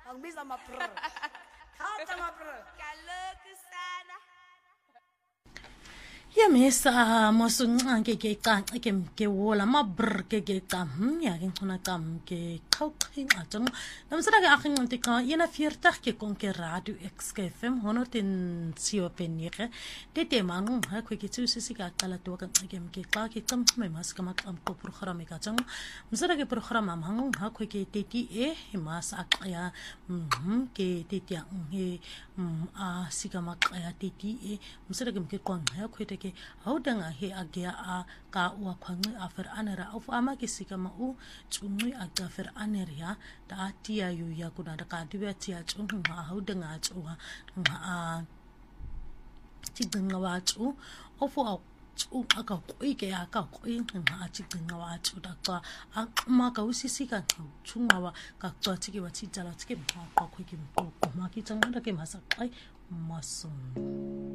Angibiza ama-brr. Thatha ama-brr. Kaloku sana. Yamesa mosuncanke ke canca ke mke wola mabrr ke cam ya ke ngona cam ke qhawqhinqa tjong namsara ke akhin nti ka yena 40 ke kon ke radio XFM honotin sio penike tete mang ha khwe ke tsusi ka qala to ka ke mke xa ke qamqme mas ka maqam ko program ka tjong msara ke program mang ha khwe ke teti e mas aqya ke teti he a sika maqya teti e msara ke mke kwang ha khwe ke haudanga he agea a ka wa khwanqi a fer anera of ama ke sika ma u tsunqi a ka fer aneria da tia yu ya kuna da ka dibe tia tsunqi ma haudanga tsuwa a tidinga wa tsu of a tsu aka koi ke aka koi ma tidinga wa tsu da ka a ma ka usisika tsunga wa ka tsa tike wa titsala tike ma ka khoi ke ma ki tsanga da ke masa kai mason